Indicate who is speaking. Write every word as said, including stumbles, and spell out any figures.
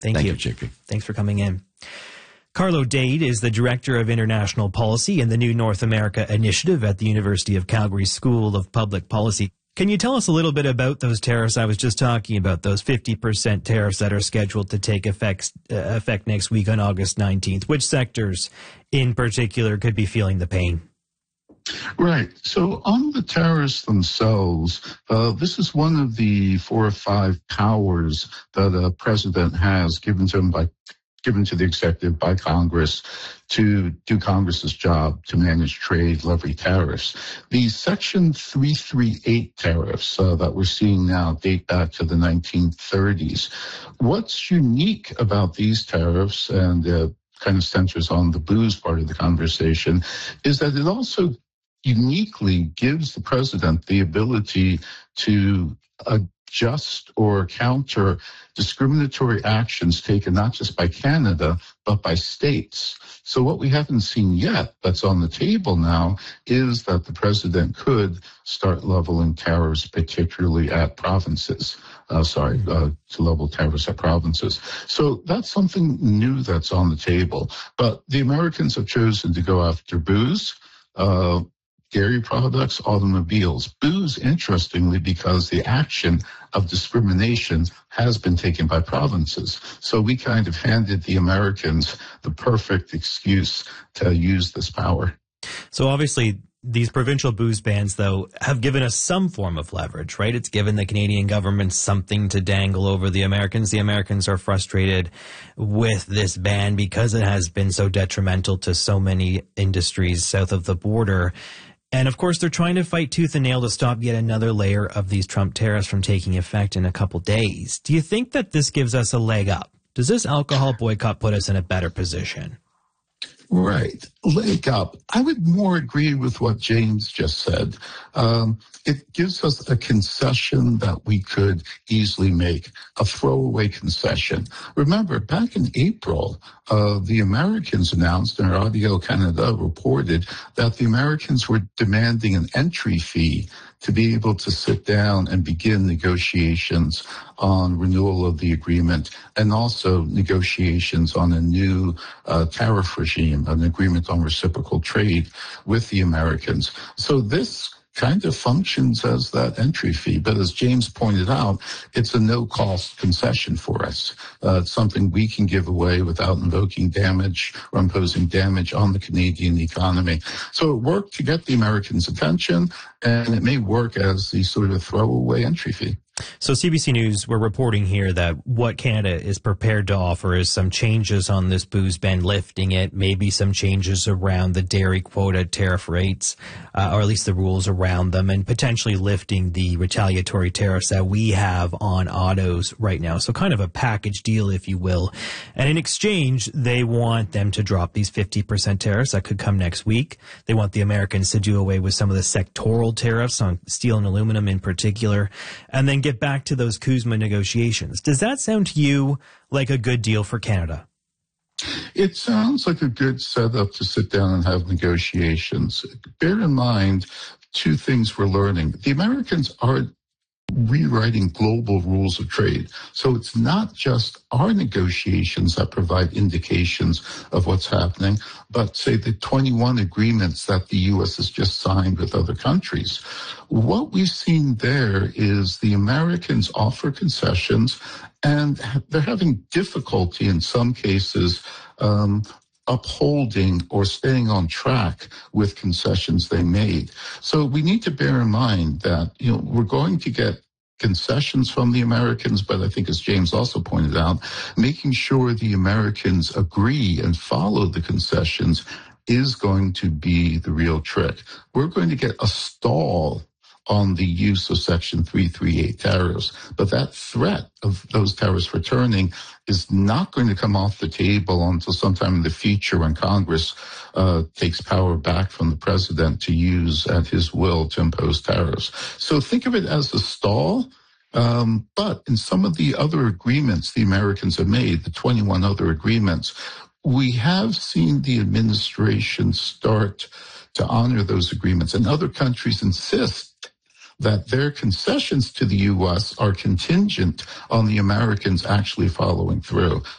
Speaker 1: Thank,
Speaker 2: Thank
Speaker 1: you.
Speaker 2: you, J P.
Speaker 1: Thanks for coming in. Carlo Dade is the Director of International Policy in the New North America Initiative at the University of Calgary School of Public Policy. Can you tell us a little bit about those tariffs I was just talking about, those fifty percent tariffs that are scheduled to take effect, uh, effect next week on August nineteenth? Which sectors in particular could be feeling the pain?
Speaker 3: Right. So on the tariffs themselves, uh, this is one of the four or five powers that a president has given to him by given to the executive by Congress to do Congress's job to manage trade, levy tariffs. The Section three thirty-eight tariffs uh, that we're seeing now date back to the nineteen thirties. What's unique about these tariffs, and uh, kind of centers on the booze part of the conversation, is that it also uniquely gives the president the ability to adjust or counter discriminatory actions taken not just by Canada, but by states. So what we haven't seen yet that's on the table now is that the president could start leveling tariffs, particularly at provinces. Uh, sorry, uh, to level tariffs at provinces. So that's something new that's on the table. But the Americans have chosen to go after booze, uh, dairy products, automobiles. Booze, interestingly, because the action of discrimination has been taken by provinces. So we kind of handed the Americans the perfect excuse to use this power.
Speaker 1: So obviously, these provincial booze bans, though, have given us some form of leverage, right? It's given the Canadian government something to dangle over the Americans. The Americans are frustrated with this ban because it has been so detrimental to so many industries south of the border. And, of course, they're trying to fight tooth and nail to stop yet another layer of these Trump tariffs from taking effect in a couple days. Do you think that this gives us a leg up? Does this alcohol boycott put us in a better position?
Speaker 3: Right. Leg up. I would more agree with what James just said. Um, it gives us a concession that we could easily make, a throwaway concession. Remember, back in April, uh, the Americans announced, and Radio Canada reported, that the Americans were demanding an entry fee to be able to sit down and begin negotiations on renewal of the agreement, and also negotiations on a new uh, tariff regime, an agreement on reciprocal trade with the Americans. So this kind of functions as that entry fee. But as James pointed out, it's a no-cost concession for us. Uh, it's something we can give away without invoking damage or imposing damage on the Canadian economy. So it worked to get the Americans' attention, and it may work as the sort of throwaway entry fee.
Speaker 1: So C B C News, we're reporting here that what Canada is prepared to offer is some changes on this booze ban, lifting it, maybe some changes around the dairy quota tariff rates, uh, or at least the rules around them, and potentially lifting the retaliatory tariffs that we have on autos right now. So kind of a package deal, if you will. And in exchange, they want them to drop these fifty percent tariffs that could come next week. They want the Americans to do away with some of the sectoral tariffs on steel and aluminum in particular, and then get back to those CUSMA negotiations. Does that sound to you like a good deal for Canada?
Speaker 3: It sounds like a good setup to sit down and have negotiations. Bear in mind two things we're learning. The Americans are rewriting global rules of trade. So it's not just our negotiations that provide indications of what's happening, but say the twenty-one agreements that the U S has just signed with other countries. What we've seen there is the Americans offer concessions, and they're having difficulty in some cases um, upholding or staying on track with concessions they made. So we need to bear in mind that, you know, we're going to get concessions from the Americans, but I think, as James also pointed out, making sure the Americans agree and follow the concessions is going to be the real trick. We're going to get a stall on the use of Section three thirty-eight tariffs, but that threat of those tariffs returning is not going to come off the table until sometime in the future when Congress uh, takes power back from the president to use at his will to impose tariffs. So think of it as a stall. Um, but in some of the other agreements the Americans have made, the twenty-one other agreements, we have seen the administration start to honor those agreements, and other countries insist that their concessions to the U S are contingent on the Americans actually following through.